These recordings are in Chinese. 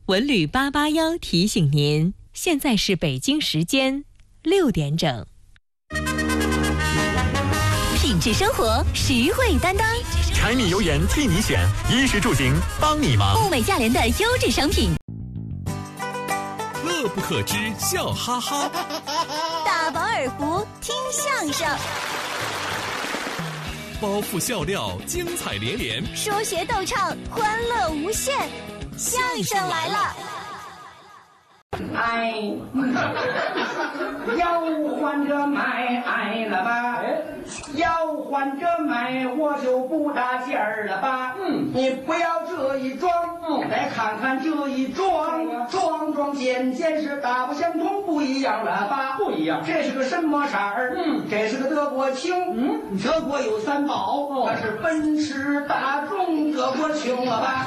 文旅881提醒您，现在是北京时间6点整。 品质生活，实惠担当。 柴米油盐替你选，衣食住行帮你忙。 物美价廉的优质商品。 乐不可支，笑哈哈。 大饱耳福，听相声。 包袱笑料，精彩连连。 说学逗唱，欢乐无限。相声来了。 哎，要换着买了吧？要换着买，我就不搭劲儿了吧？你不要这一装，来看看这一装，装件是大不相同，不一样了吧？不一样。这是个什么色儿？这是个德国青。德国有3宝，那是奔驰、大众、德国青了吧？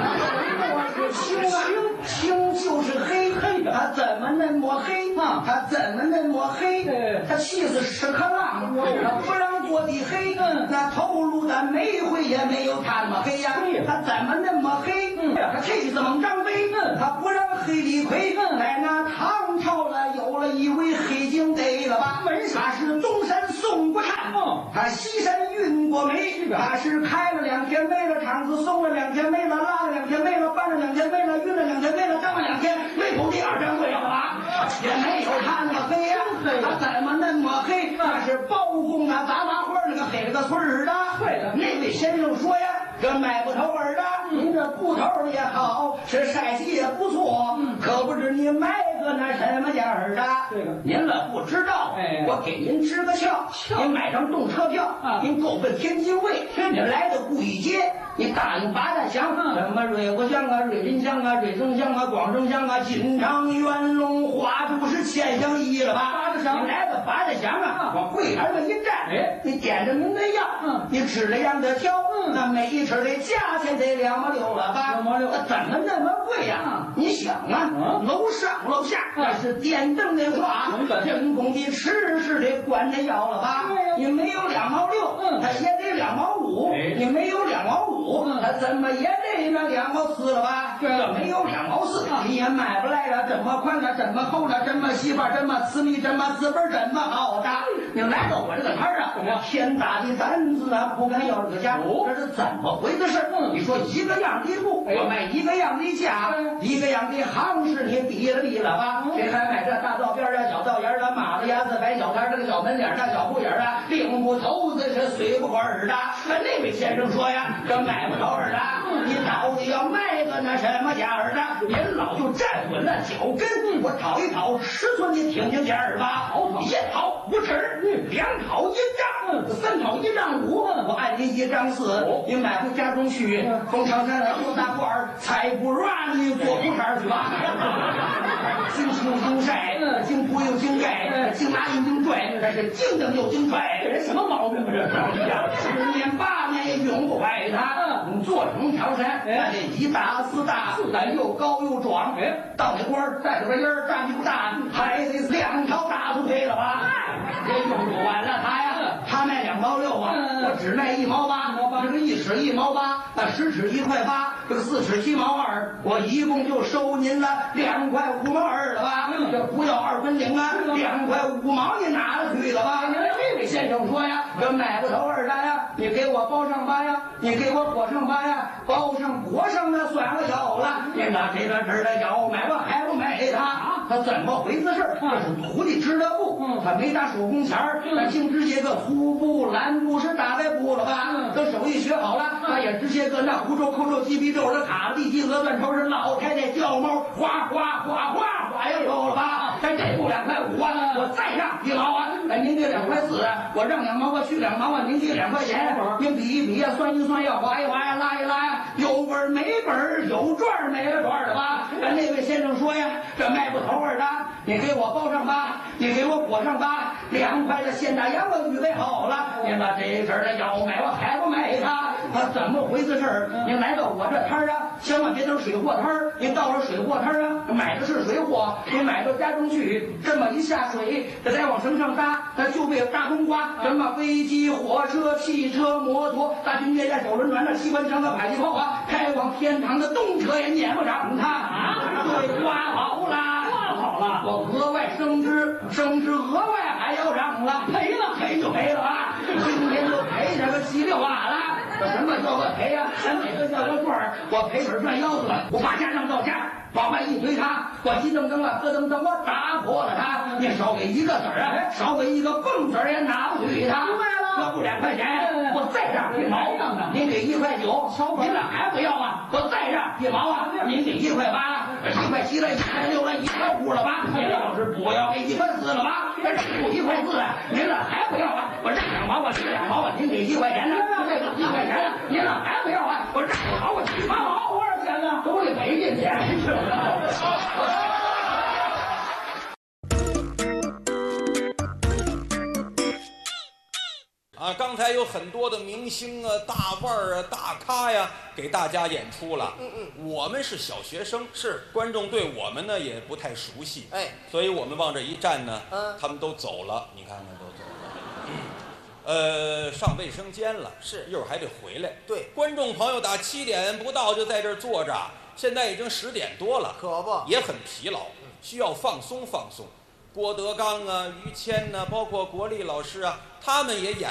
青就是黑，它怎么那么黑？它怎么那么黑？它气死屎壳郎，它不让做的黑。那头颅的煤灰也没有它那么黑呀。它怎么那么黑？它气死猛张飞，它不让黑李逵。在那唐朝了，有了一位黑警队了吧？他是东山宋国汉，他西山运过煤，他是开了2天煤了，厂子送了2天煤了，拉了2天煤了，搬了2天煤了，运了2天煤了，当了2天煤口第2掌柜了吧？也没有他那么黑呀，他怎么那么黑？那是包公啊，杂花花那个黑了个村儿的。那位先生说呀，这买不头儿的，您这布头也好，是晒洗也不错，可不知你买个那什么价儿的？您了不知道，我给您支个窍，您买张动车票，您够奔天津卫，您来到故意街，你打听八大乡，什么瑞国乡啊、瑞林乡啊、瑞城乡啊、广州乡啊、金昌、元龙、花都是千乡一了吧？你来到八大乡啊，往柜台上一站，你点着您的药，你指着样的挑，那每一尺的价钱得2毛6了吧？2毛6，怎么那么贵呀？你想啊，楼上楼下那是电灯的话，人工的吃是得管着要了吧？你没有2毛6，它也得2毛5，你没有2毛5，它怎么也得那2毛4了吧？这没有2毛4，你也买不来了，这么宽的，这么厚的，这么细吧，这么私密，这么资本，这么好的。你来到我这个摊儿啊，天大的胆子啊，不敢要这个价，这是怎么回的事？你说一个样的布，我卖一个样的价，一个样的行市，你比了吧？谁还买这大道边啊、小道沿啊、马路牙子、白小摊这个小门脸啊、小铺眼啊，领不头子是随不耳的。那位先生说呀，这买不着耳的，你到底要卖个那什么价儿的？您老就站稳了脚跟，我讨一讨尺寸，你听听价儿吧。1讨5尺，2讨1丈，3讨1丈5，我按您1丈4，你买回家中去，从长山来多大罐儿，才不软你做裤衩去吧。经出经晒，经铺又经盖，经拉又经拽，这是经蹬又经拽，这人什么毛病啊？这10年8年也用不坏它。做成条山，那得1大4大，又高又壮。到那官儿带着个烟儿，站不大，还得2条大粗腿了吧？这用不完了他呀，他卖2毛6啊，我只卖1毛8，这个1尺1毛8，那10尺1块8，这个4尺7毛2，我一共就收您了2块5毛2了吧？这不要2分领啊，2块5毛你拿了去了吧？这位先生说呀，这买不头二单呀，你给我包上吧呀，你给我裹上吧呀，包上裹上那算我有了，你拿这个这儿的要买我还不买他？他怎么回事？这是徒弟织的布，他没打手工钱儿，他净织些个粗布、蓝布是大白布了吧？等手艺学好了，他也织些个那胡皱、扣皱、鸡皮皱的卡地鸡鹅断头是老太太掉毛，哗哗哗哗哗呀，有了吧？这布2块5啊，我再让1毛啊，您给2块4，我让2毛，我去2毛啊，您给2块钱，您比一比呀，算一算呀，划一划呀，拉一拉呀，有本没本，有赚没赚的吧？那位先生说呀，这卖不头儿的，你给我包上吧，你给我裹上吧，2块的现大洋我预备好了，您把这阵儿的要买我还不买它？ 怎么回事儿？您来到我这摊儿啊，千万别等水货摊儿。您到了水货摊儿啊，买的是水货，您买到家中去，这么一下水，这再往绳上搭，它就被大风刮，什么飞机、火车、汽车、摩托、大军列舰、小轮船、机关枪的迫击炮啊，开往天堂的动车也撵不上它啊！对，刮好了，刮好了，我额外升职额外还要涨了，赔就赔了啊！今天就赔这个7、6瓦了。什么叫个赔呀？哪个叫个赚？我赔本赚腰子了，我把家上到家，往外一推它，我一蹬蹬啊，咯噔噔，我打破了它。你少给一个子儿啊，少给一个蹦子儿也拿不去它。这不2块钱，我再让1毛，您给1块9，您俩还不要啊？我再让1毛啊，您给1块8，1块7了，1块6了，1块5了吧？您要是不要，给1块4了吧？这不1块4啊，您俩还不要啊？我让2毛，我2毛啊，您给1块钱呢？这个1块钱，您俩还不要啊？我让2毛，我7毛，多少钱呢？都得赔进去。 啊，刚才有很多的明星啊、大腕儿啊、大咖呀，给大家演出了。我们是小学生，是观众对我们呢也不太熟悉，所以我们往这一站呢，他们都走了，你看看都走了。上卫生间了，是一会儿还得回来。对，观众朋友打7点不到就在这儿坐着，现在已经10点多了，可不也很疲劳，需要放松放松。郭德纲啊、于谦呢，包括国立老师啊，他们也演